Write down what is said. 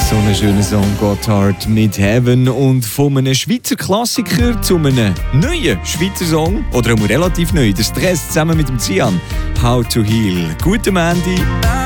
So einen schönen Song, Gotthard mit Heaven. Und von einem Schweizer Klassiker zu einem neuen Schweizer Song, oder auch relativ neu, der Stress zusammen mit dem Cian, How to Heal. Guten Mandy.